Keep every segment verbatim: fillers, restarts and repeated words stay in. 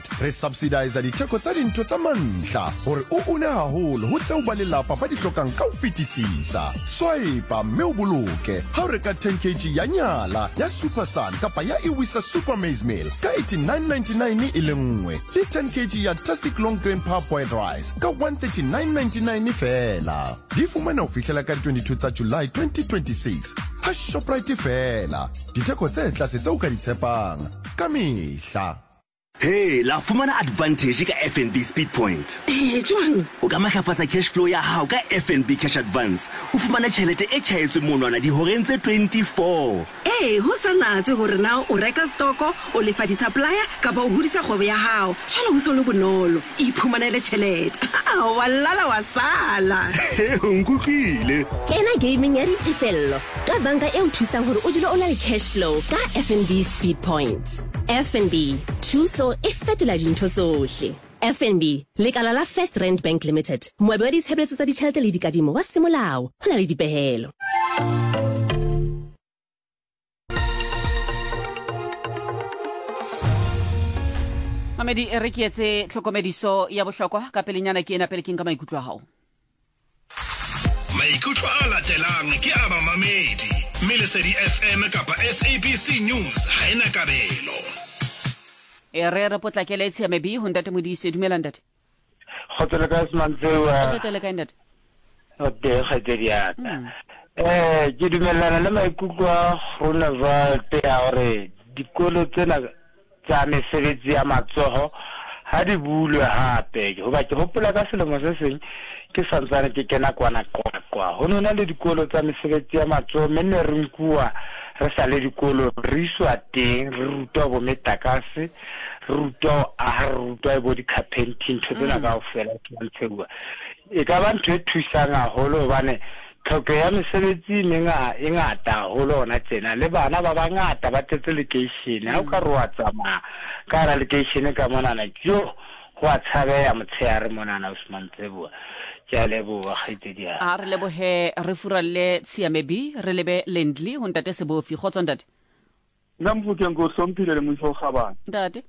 Shoprite re subsidize ditheko tsa dintho tsa mantlha hore o une haholo ho tseo ba lelapa ba di hlokang ka ho fetisisa. Swipe mme o boloke ha o reka ten kilograms ya nyala ya Super Sun kapa ya Iwisa Super Maize Meal ka eighty-nine ninety-nine e le nngwe le ten kilograms ya Tastic Long Grain Parboiled Rice ka one thirty-nine ninety-nine fela. Di fumana ho fihlela ka twenty-two tsa July twenty twenty-six. Ha Shoprite fela. Ditheko tse tlase tse o ka di tshepang ka mehla. Hey, la fumana advantage ka F N B Speed Point. Eh, jwang? O ka matlafatsa cash flow ya hao ka F N B Cash Advance. O fumana tjhelete e tjhaetswe monwana dihoreng tse twenty-four. Eh, ho sa natse hore na o reka stoko, o lefa di-supplier kapa o hodisa kgwebo ya hao. Tshwana ho so le bonolo. Iphumanele tjhelete. Walala wa sala. O nkutlile. Kena gaming ya ditefello ka banka e o thusang hore o dule o na le cash flow ka F N B Speed Point. F N B, thuso e fetola dintho tsohle. F N B, lekala la First Rand Bank Limited. Moabi wa ditshebeletso tsa ditjhelete le dikadimo wa semolao. Ho na le dipehelo. Mamedi e re ke etse tlhokomediso ya bohlokwa ka pelenyana ke ena pele ke nka maikutlo a hao. Maikutlo a latelang ke a mamamedi. Melesedi F M kapa S A B C News ha ena kabelo. E re re potlakele tshemebi ho ntate Modise dumela ntate. Khotela ka Smantsewa. Khotela ka ntate. O te khateria. Eh ke dumellana le maikutlo a rona va te a hore dikolo tsena tsa mesebetsi ya matsoho ha di bulwe hape. Hoba ke hopola ka selemo se seng ke santsane ke kena kwana kwa ho nona le dikolo tsa mesebetsi ya matsoho menne re nkuwa re sa le dikolo re iswa teng re rutwa bo metakase re rutwa a re rutwa bo di carpenting tsena ka ofela tshwantshewa e ka ba ntho e thusang haholo hobane tlhoko ya mesebetsi menga e ngata haholo ona tsena le bana ba bangata ba tetse location ha o ka roa tsama ka ra location ka monana jo ho a tshabeya motshehare monana Usman Tsebua ke leboha khaitedia a re lebohe re furalle Tsiamebi re lebe Lendly ho ntate Sebofi khotso ntate namfuteng go somphile le mfo khabana ntate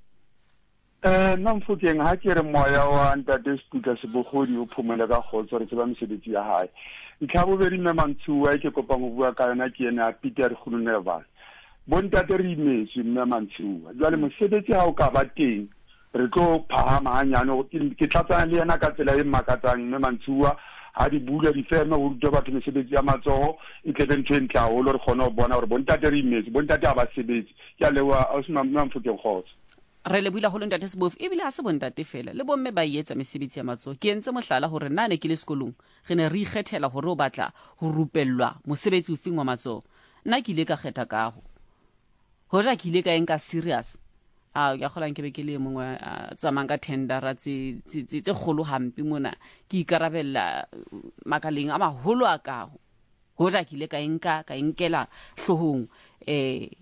eh namfuteng ha ke re moya wa ntate Stuka Sebogodi o phumela ka khotso re tseba mesebetsi ya hae ntlhabo beri mme Mantsuwa ke kopa go bua ka yona ke ena Peter Khuluneva bontate re imetse mme Mantsuwa jwale mosebetsi ha o ka ba teng re tlo phahama hanyane ke tlatsana le yena ka tsela e makatsang mme Mantsuwa ha di bula di ferma ho rutwa batho mesebetsi ya matsoho e tlebe ntho e ntle haholo re kgona ho bona hore bontate re imetse bontate ha ba sebetsi ke a lewa a sena mamfuteng khotso re le buila ho le ntate Sebofi e bile ha se bontate fela le bomme ba etsa mesebetsi ya matsoho ke entse mohlala hore nane ke le sekolong re ne re ikgethela hore o batla ho rupellwa mosebetsi o fingwa matsoho nna ke ile ka kgetha ka ho hoja ke ile ka enka serious a ya kholang ke be ke le mongwe tsamang ka tendera tse tse tse kgolo hampi mona ke ikarabella makaleng a maholo a ka hoja ke ile ka enka ka inkela hlohong eh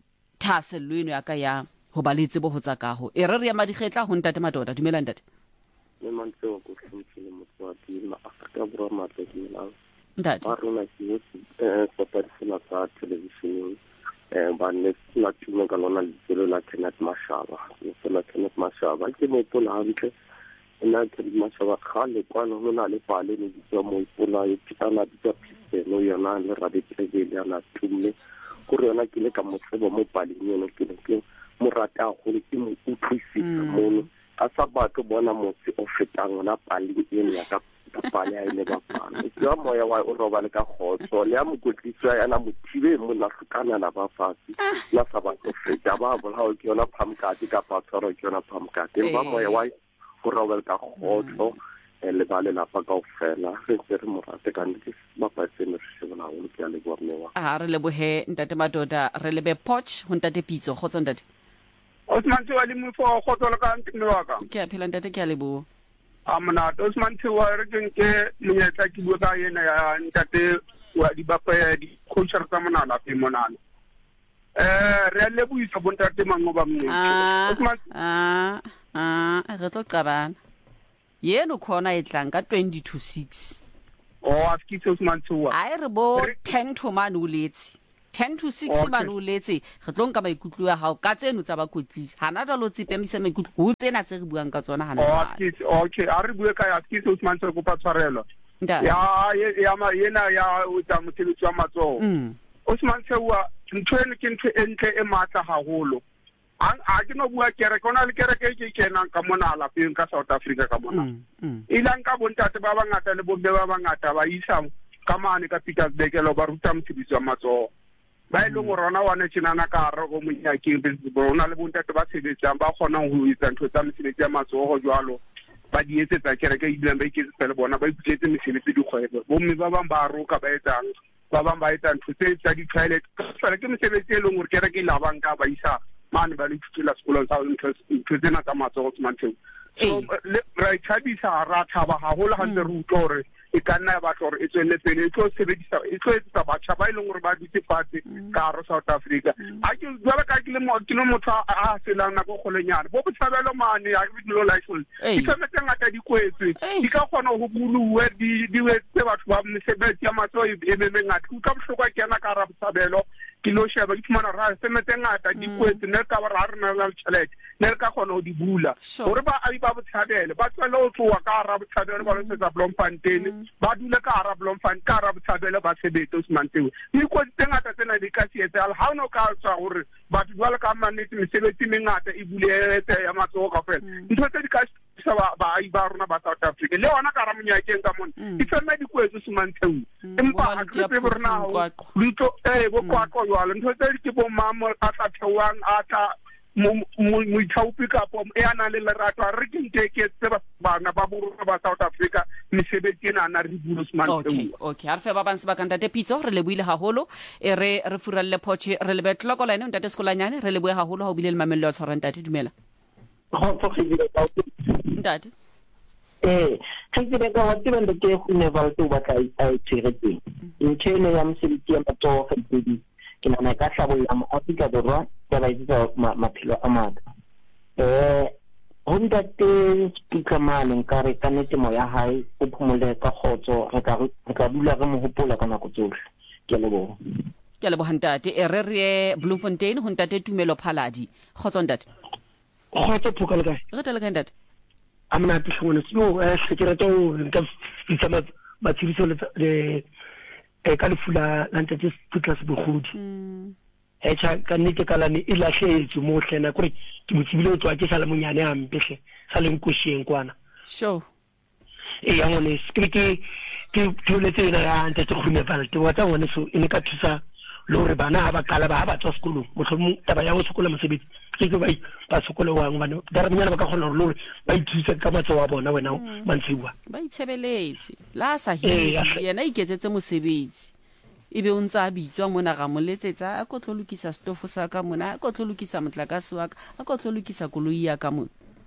thasello ya ka ya ho ba le tsebo ho tsa kaho e re re ya madikgetla ho ntate Madoda dumela ntate le mantse go hlomphile motswadi ma Afrika Borwa matsetela ntate ba rona ke eh sopatsela tsa television eh ba ne la tuma ka lona le la Kenneth Mashaba le la Kenneth Mashaba ke mo tola hantle ena ke Mashaba khale kwana ho na le pale ne ditso mo ipola e pitana ditso pise no yona le raditsegele yana tumme go rena ke le ka motsebo mo paleng yona ke ke morata go le ke mo utlwisisa mono a sa batho bona motse o fetang na paleng ena ya ka pale ya ile ba pana ya moya wa o roba le ka khotso le ya mokotlisa yana mothibe mo na fukana na ba fasi la sa ba go feta ba bo ha o ke yona phamkati ka pa tsoro ke yona phamkati ba moya wa go roba le ka khotso le ba le la pa ka ofela re re morate ka ntse ba pa tsene re shebana o ke a le bua mmewa a re le bohe ntate Madoda re lebe Poch ho ntate Pitso khotso ntate Osman Tiwa le mfo khotso ka ntime wa ka ke a phela ntate ke a le bua amna Osman Tiwa re ke menyetla ke bua ka yena ya ntate wa di bapa di culture ka monana pe monana eh re le buisa bontate mangoba mne Osman ah ah re tlo qabana yeno khona etlang ka twenty to six oh askitse Osman Tiwa ai re bo ten to man uletsi ten to six ba no letse re tlo nka maikutlo ya hao ka tseno tsa ba kwetlisa hana jalo tsepemise maikutlo ho tsena tse re buang ka tsona hana okay okay a re bue ka ya ke se Usman se go pa tshwarelo ya ya ma yena ya o tsa motheletse wa matsoho Usman se wa ntwene ke ntwe entle e matla haholo a ke no bua kere kona le kere ke ke kenang ka mona la peng ka South Africa ka mona ilang ka bontate ba bangata le bombe ba bangata ba isa ka mane ka Pietersburg lo ba ruta motheletse wa matsoho ba ile go rona wana tsinana ka re go monyakeng bona le bontate ba sebetsang ba kgona go itsa ntho tsa mosebetsi ya matsoho jwalo ba di etsetsa kere ka ile ba iketse le bona ba iputletse mesebetsi di kgwebo bomme ba bang ba roka ba etsang ba bang ba etsa ntho tse tsa di toilet ka ke mesebetsi e leng gore kere ke la banka ba isa mane ba le thutela sekolong sa ntho tsena tsa matsoho tshmantse so ra ithabisa ra thaba haholo ha ntse re utlwa gore e ka nna ba tlo re e tswele pele e tlo sebedisa e tlo etsa batjha ba ile gore ba dutse fatshe ka ro South Africa a ke jwale ka ke le mo ke no motho a selang na go golenyana bo botshabelo mane a ke lo license ke tsametse ngata di kwetse di ka kgona go buluwe di di wetse batho ba mesebetsi ya matso e be ngata ku ka bohlokwa ke na ka ra botshabelo ke lo sheba ke fumana ra tsametse ngata di kwetse ne ka ba ra rena la tšhelete ne ka kgona go di bula gore ba a ba botshabelo ba tswela o tsoa ka ra botshabelo ba lo setsa Bloemfontein ba dule ka ara Bloemfontein ka ara botshabelo ba sebetsa Usmantewe di ko tsengata tsena di ka sietsa ha no ka tswa gore batho jwale ka manetse mesebetsi mengata e buletse ya matsoho ka fela ntho tse di ka sa ba ba i ba rona ba South Africa le ona ka ra monyakeng ka mona e tsema di kwetso Usmantewe empa ha ke be rona ho lito eh go kwa kwa jwale ntho tse di ke bo mama a tla thewang a tla mo mo ithaopi ka po e ana le lerato re ke nteke tse ba bana ba borona ba South Africa mesebetsi ena na re bula Usmantewe okay okay ha re fe ba bang se ba kanta te pitso re le buile haholo e re re furalle poche re le betloko la ene ntate sekolanyane re le bue haholo ha o bile le mamello a tshwara ntate dumela ntate eh ke dire ka wa tsebeng ke go ne ba tlo ba ka i tsiretseng intene ya mosebetsi ya matsoho ka didi ke nana ka hlabo ya Afrika borwa ya ba itsa maphelo a mata eh honda te spikamane nkare ka nete mo ya hae o phumole ka khotso re ka re ka dula re mo hopola ka nako tsohle ke lebo ke lebo hantate e re re Bloemfontein hontate Tumelo Phaladi khotso ntate khotso phukala ka re tele ka ntate amna tshone sio eh sekere to nka fitsa matsiriso le e ka lefula la ntate Putlas Bogodi e tsa ka nnete ka lane e lahletse mo hlena kore ke motsibile o tswa ke sala monyane a mpehle sa le nkosheng kwana sure e ya ngone ke ke ke tholetse ina ya ntate khune bal te wa tsa ngone so ene ka thusa lo re bana ha ba kala ba ha ba tswa sekolo mohlomong taba ya go sekola mosebetsi ke ke ba ba sekolo wang bana da re mnyana ba ka khona lo ba ithusa ka matso wa bona wena mantsiwa ba itshebeletse la sa hi yena iketsetse mosebetsi ebe o ntse a bitswa mona ga moletsetsa a go tlolukisa stofo sa ka mona a go tlolukisa motlakase wa ka a go tlolukisa koloi ya ka mona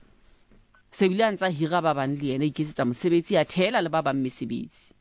se bile a ntse a hira ba bang le yena iketsetsa mosebetsi a thela le ba bang mesebetsi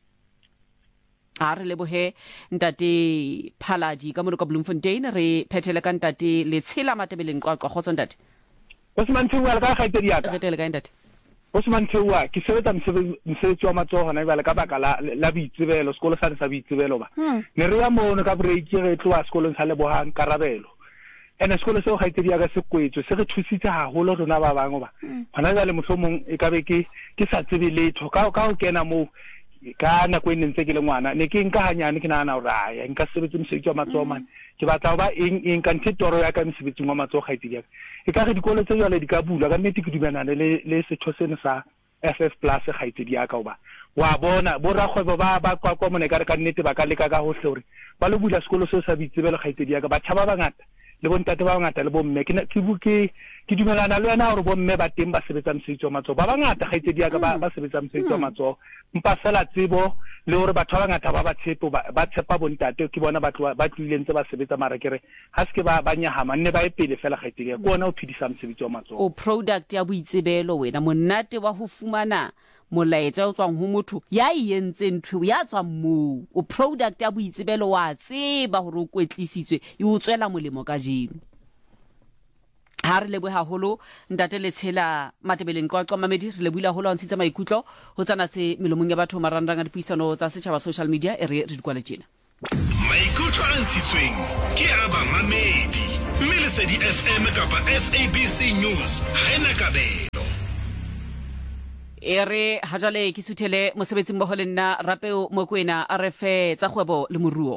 a re lebohe ntate Phaladi ka mono ka Bloemfontein re phethele ka ntate le tshela matebeleng qwaqwa khotso ntate Usmantewe ka ga tedi ya ka re tele ka ntate Usmantewe ke sebetsa mosebetsi wa matsoho na ibala ka baka la la boitsebelo sekolo sa sa boitsebelo ba ne re ya mono ka break re tloa sekolong sa Lebohang Karabelo ene sekolo se ga tedi ya ka se kwetso se re thusitse haholo rona ba bang ba hona jale mohlomong e ka be ke ke sa tsebe letho ka ka o kena mo ka na go nnetse ke le ngwana ne ke nka hanyane ke nana ora ya nka sebetsa mosebetsi wa matsoho man ke batla ba eng eng ka ntitoro ya ka mosebetsi wa matsoho ga itedi ya e ka re dikolo tse jwale di ka bula ka nnete ke dumelana le le setho sene sa F F plus ga itedi ya ka ba wa bona bo ra kgwebo ba ba kwa kwa mone ka re ka nnete ba ka leka ka hohle hore ba lo bula sekolo se sa bitsebelo ga itedi ya ka batjha ba bangata le bontate ba bangata le bomme ke ke buke ke dumelana le yena hore bomme ba teng ba sebetsa mosebetsi wa matsoho ba bangata ga itedi ya ka ba sebetsa mosebetsi wa matsoho mpa fela tsebo le hore batho ba bangata ba ba tshepo ba tshepa bontate ke bona batho ba tlileng tse ba sebetsa mara kere ha se ke ba banyahama nne ba epele fela ga itedi ya go ona o phidisa mosebetsi wa matsoho o product ya boitsebelo wena monate wa ho fumana molaetsa o tswang ho motho ya ientseng ntho ya tswang mo o product ya boitsebelo wa tseba hore o kwetlisitswe e o tswela molemo ka jeno ha re leboe haholo ntate le tshela matebeleng qwaqwa mamedi re le buile haholo a ntshitse maikutlo ho tsana tse melomong ya batho marangrang a dipuisano tsa setjhaba social media e re re dikwala tjena maikutlo a ntshitsweng ke a bamamedi mme Lesedi F M kapa S A B C News ha ena kabelo. Ere ha jwale ke suthele mosebetsing mmoho le nna Rapeo Mokoena a re fe tsa kgwebo le moruo.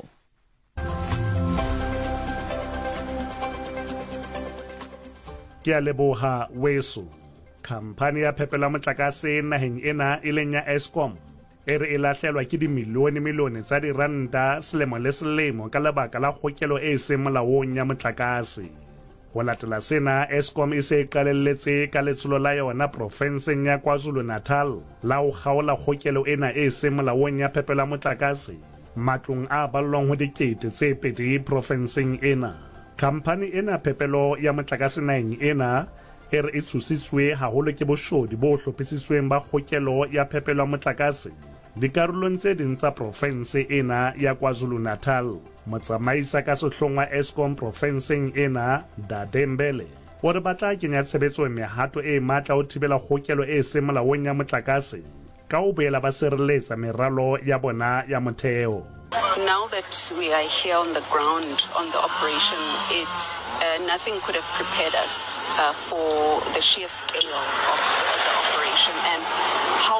Ke a leboha weso. Khamphani ya phepelo motlakase naheng ena e leng ya Eskom e re e lahlelwa ke dimilione milione tsa diranta selemo le selemo ka lebaka la kgokelo e seng molaong ya motlakase. Ho latela sena, Eskom e se qalelletse ka letsholo la yona profenseng ya KwaZulu-Natal la ho kgaola kgokelo ena e seng molaong ya phepelo motlakase matlong a ballwang ho dikete tse pedi profenseng ena. Khamphani ena phepelo ya motlakase naheng ena e re e tshositswe haholo ke boshodi bo hlophisitsweng ba kgokelo ya phepelo motlakase dikarolong tse ding tsa profense ena ya KwaZulu-Natal. Motsamaisa ka sehlongwa Eskom profenseng ena Dadembele o re batla kenya tshebetso mehato e matla ho thibela kgokelo e seng molaong ya motlakase ka ho boela ba sireletsa meralo ya bona ya motheo. Now that we are here on the ground on the operation, it uh, nothing could have prepared us uh, for the sheer scale of the operation and how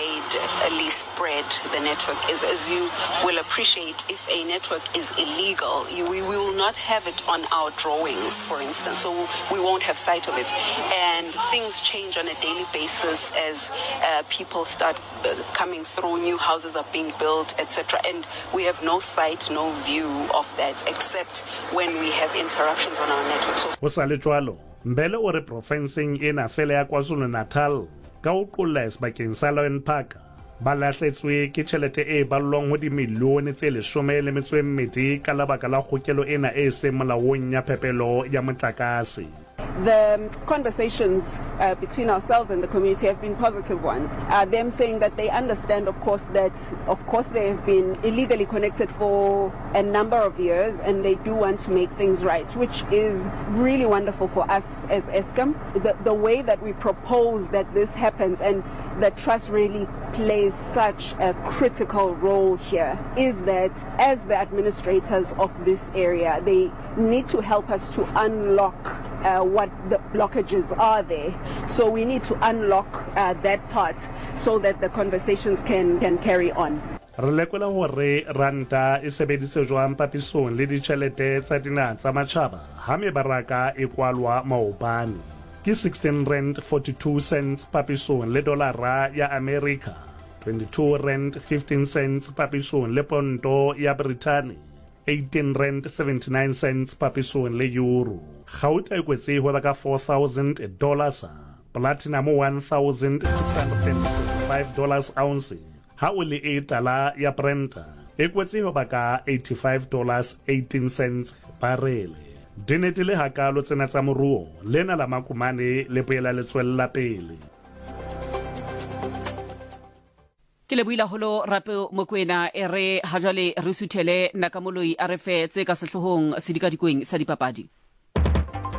widely spread the network is. As you will appreciate, if a network is illegal, you, we will not have it on our drawings, for instance, so we won't have sight of it. And things change on a daily basis as uh, people start uh, coming through, new houses are being built, et cetera. And we have no sight, no view of that, except when we have interruptions on our network. So, Mbele o re profenseng ena fela ya KwaZulu-Natal ka o qolla sebakeng sa Lion Park ba lahletswe ke tjhelete e ballwang ho dimilione tse leshome le metso e mmedi ka lebaka la kgokelo ena e seng molaong ya phepelo ya motlakase. The conversations uh, between ourselves and the community have been positive ones. Uh, them saying that they understand, of course, that of course they have been illegally connected for a number of years, and they do want to make things right, which is really wonderful for us as Eskom. The, the way that we propose that this happens, and that trust really plays such a critical role here, is that as the administrators of this area, they need to help us to unlock uh, what the blockages are there. So we need to unlock uh, that part so that the conversations can, can carry on. Re lekola hore ranta e sebedise jwang papisong le ditjhelete tsa dinaha tsa matjhaba ha mebaraka e kwalwa maobane. Ke sixteen rand forty-two cents papisong le dolara ya America, twenty-two rand fifteen cents papisong le pondo ya Britain, eighteen rand seventy-nine cents papisong le euro. Gauta e kwetse ho ba ka four thousand dollars, platinum one thousand six hundred forty-five dollars ounce. Ha o le e tala ya Brent e kwetse ho ba ka eighty-five dollars eighteen cents barrel. Dinete le hakalo tsena tsa moruo lena la makumane le boela le tswella pele. Ke le buila holo Rapeo Mokoena ere ha jwale re suthele nakamoloi a re fe tse ka sehlohong sedikadikweng sa dipapadi.